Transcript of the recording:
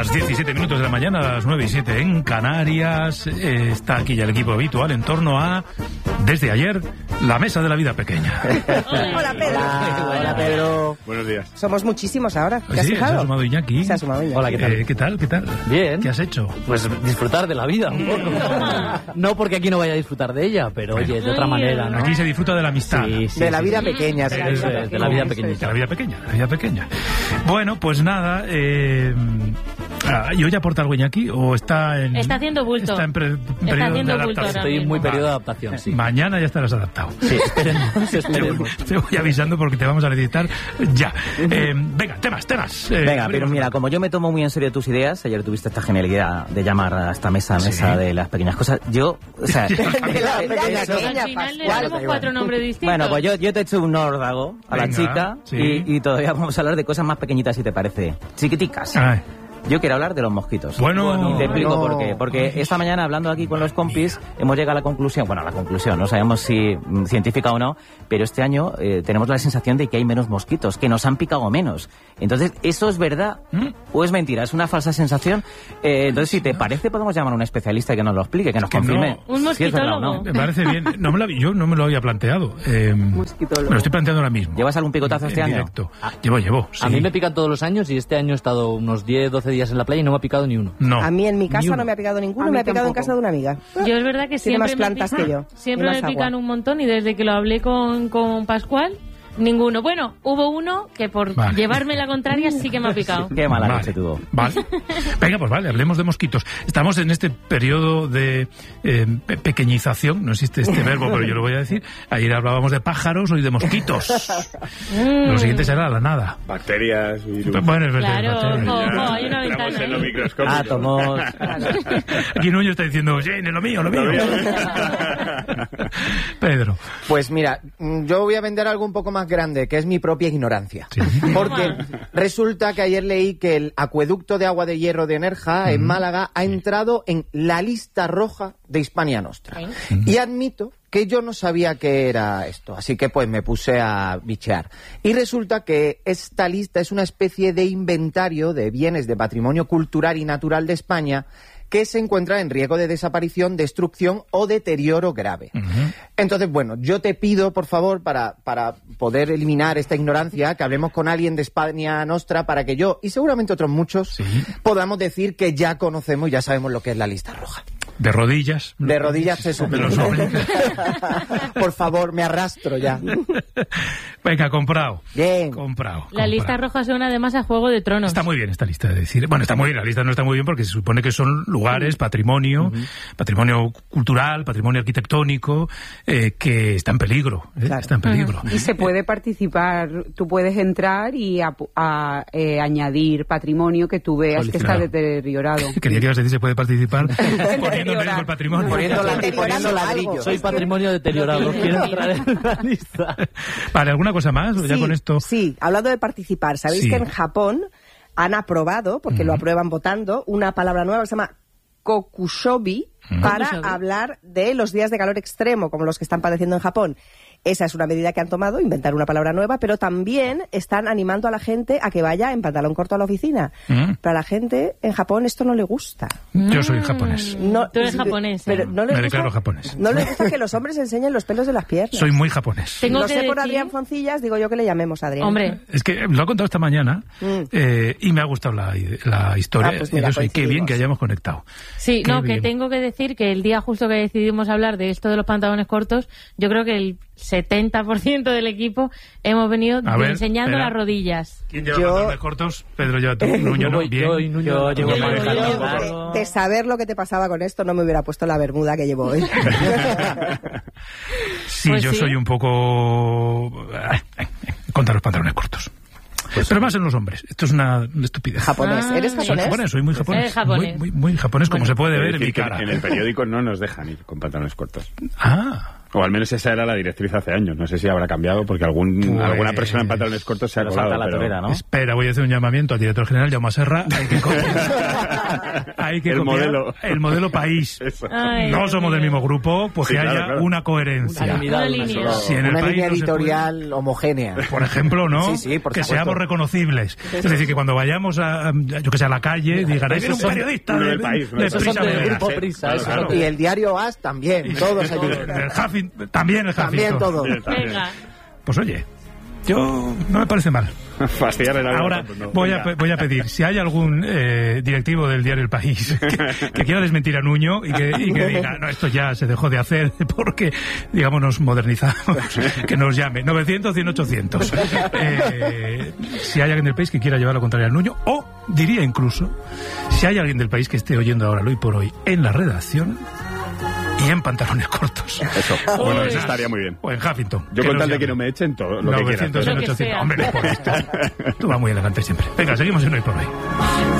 Las 17 minutos de la mañana, a las 9:07 en Canarias. Está aquí ya el equipo habitual en torno a, desde ayer, la mesa de la vida pequeña. Hola, Pedro. Hola, Pedro. Buenos días. Somos muchísimos ahora. ¿Te has Sí, fijado? se ha sumado Iñaki. Se ha sumado Iñaki. Hola, ¿qué tal? ¿Qué tal? Bien. ¿Qué has hecho? Pues disfrutar de la vida un poco. No porque aquí no vaya a disfrutar de ella, pero oye, de otra manera, ¿no? Aquí se disfruta de la amistad. De la vida pequeña. Sí, eso es, de la vida pequeñita. De la vida pequeña. Bueno, pues nada. ¿Y hoy aporta algo Iñaki? ¿O está en...? Está haciendo bulto. Está en periodo haciendo de bulto adaptación. ahora Estoy en muy periodo de adaptación, sí. Mañana ya estarás adaptado. Sí, esperemos. Te voy avisando porque te vamos a necesitar ya. Venga, temas. Venga, pero mira, como yo me tomo muy en serio tus ideas, ayer tuviste esta genialidad de llamar a esta mesa de las pequeñas cosas. Yo, o sea, De la vida Al pequeña, final le Pascual. damos 4 nombres distintos. bueno, pues yo te he hecho un órdago a la Venga, chica sí. y todavía vamos a hablar de cosas más pequeñitas, si te parece. Chiquiticas. Ay, Yo quiero hablar de los mosquitos. Bueno. Y te explico No. por qué. Porque esta mañana, hablando aquí con los compis, hemos llegado a la conclusión, no sabemos si científica o no, pero este año tenemos la sensación de que hay menos mosquitos, que nos han picado menos. Entonces, ¿eso es verdad o es mentira? ¿Es una falsa sensación? Entonces, si te parece, podemos llamar a un especialista que nos lo explique, que nos que confirme. no. Un si es verdad o mosquitólogo. me parece bien. Yo no me lo había planteado. Me lo estoy planteando ahora mismo. ¿Llevas algún picotazo este En año? directo. Llevo, sí. A mí me pican todos los años y este año he estado unos 10, 12 días en la playa y no me ha picado ni uno. No. A mí en mi Ni casa uno. no me ha picado ninguno, me ha picado en casa de una amiga. Yo es verdad que Tiene siempre más me plantas pican, que yo. siempre Y me más agua. pican un montón y desde que lo hablé con Pascual, ninguno. Bueno, hubo uno que por Vale. llevarme la contraria sí que me ha picado. Qué mala Vale. leche tuvo. Vale. Venga, pues vale, hablemos de mosquitos. Estamos en este periodo de pequeñización, no existe este verbo, pero yo lo voy a decir. Ayer hablábamos de pájaros, hoy de mosquitos. Lo siguiente será la nada. Bacterias, virus. Bueno, es verdad. Claro, bacterias. ojo, hay una Entramos ventana en lo ahí. microscópico. Átomos. Aquí Nuño está diciendo, Jane, lo mío. Pedro. Pues mira, yo voy a vender algo un poco más grande, que es mi propia ignorancia. Sí. Porque resulta que ayer leí que el acueducto de agua de hierro de Nerja, en Málaga, ha entrado en la lista roja de Hispania Nostra. Y admito que yo no sabía qué era esto, así que pues me puse a bichear. Y resulta que esta lista es una especie de inventario de bienes de patrimonio cultural y natural de España que se encuentra en riesgo de desaparición, destrucción o deterioro grave. Entonces, bueno, yo te pido, por favor, para poder eliminar esta ignorancia, que hablemos con alguien de Hispania Nostra para que yo, y seguramente otros muchos, podamos decir que ya conocemos, ya sabemos lo que es la lista roja. De rodillas. De rodillas te Me suplico. lo suplico. Por favor, me arrastro ya. Venga, comprado. Bien. Comprado. La lista roja suena además a Juego de Tronos. Está muy bien esta lista, de decir. Bueno, está muy bien, la lista no está muy bien porque se supone que son lugares, patrimonio cultural, patrimonio arquitectónico, que está en peligro. Claro. Está en peligro. Y se puede participar, tú puedes entrar y añadir patrimonio que tú veas que está deteriorado. Quería que ibas a decir se puede participar poniendo en riesgo el patrimonio. Poniendo Deteriorando ladrillos. algo. Soy patrimonio deteriorado, quiero entrar en la lista. Vale, ¿alguna cosa más? Ya con esto. Sí, hablando de participar, ¿sabéis Sí. que en Japón han aprobado, porque lo aprueban votando, una palabra nueva que se llama kokushobi para Kokushobi. hablar de los días de calor extremo, como los que están padeciendo en Japón? Esa es una medida que han tomado, inventar una palabra nueva, pero también están animando a la gente a que vaya en pantalón corto a la oficina. Para la gente en Japón esto no le gusta. Yo soy japonés. No, Tú eres japonés, pero ¿eh? no les Me gusta, declaro japonés. No les gusta que los hombres enseñen los pelos de las piernas. Soy muy japonés. Tengo Lo que sé por decir- Adrián Foncillas, digo yo que le llamemos a Adrián. Hombre, Es que lo ha contado esta mañana y me ha gustado la historia. Ah, pues mira, y eso, y qué bien coincidimos. que hayamos conectado. sí, Qué no, que bien. tengo que decir que el día justo que decidimos hablar de esto de los pantalones cortos, yo creo que el 70% del equipo hemos venido A ver, enseñando espera. las rodillas. ¿Quién lleva Yo- pantalones cortos? Pedro lleva tú, Nuño, ¿no? Bien. Yo y Nuño. Yo llevo Yo pantalón llevo- largo. De saber lo que te pasaba con esto, no me hubiera puesto la bermuda que llevo hoy. Sí, Pues yo sí. soy un poco contra los pantalones cortos. Pero más en los hombres. Esto es una estupidez. Japonés. Ah, ¿Eres Soy japonés? japonés, soy muy japonés. Eres japonés. Muy japonés, como se puede ver en mi decir que cara. en el periódico no nos dejan ir con pantalones cortos. Ah, O al menos esa era la directriz hace años. No sé si habrá cambiado porque alguna persona en pantalones cortos se ha colado. La torera, ¿no? Espera, voy a hacer un llamamiento al director general, Jaume Serra. Hay que copiar el modelo país. No somos del mismo grupo, pues sí, que haya una coherencia. Una línea. Si en el Una país línea no se editorial puede, homogénea. por ejemplo, ¿no? Sí, por que supuesto. seamos reconocibles. Es decir, que cuando vayamos a la calle, digan, es un periodista del país. de Prisa Media. Prisa, eso. Claro. Y el diario AS también, todos allí. También el Huffington. También todo. Venga. Pues oye, yo no me parece mal. Fastidiar el Ahora voy a pedir, si hay algún directivo del diario El País que quiera desmentir a Nuño y que diga, no, esto ya se dejó de hacer porque, digamos, nos modernizamos, que nos llame 900, 100, 800. Si hay alguien del país que quiera llevar lo contrario a Nuño, o diría incluso, si hay alguien del país que esté oyendo ahora Hoy por Hoy en la redacción y en pantalones cortos. Eso. Bueno, eso estaría muy bien. O en Huffington. Yo con tal de que no me echen todo lo que quieran. 900, 100, 800. Hombre, por esto. Tú vas muy elegante siempre. Venga, seguimos en Hoy por Hoy.